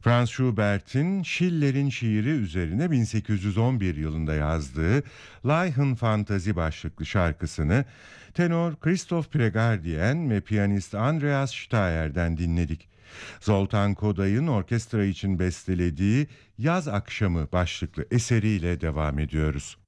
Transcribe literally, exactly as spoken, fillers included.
Franz Schubert'in Schiller'in şiiri üzerine bin sekiz yüz on bir yılında yazdığı Leichenfantasie başlıklı şarkısını tenor Christoph Pregardien ve piyanist Andreas Steyer'den dinledik. Zoltan Koday'ın orkestra için bestelediği Yaz Akşamı başlıklı eseriyle devam ediyoruz.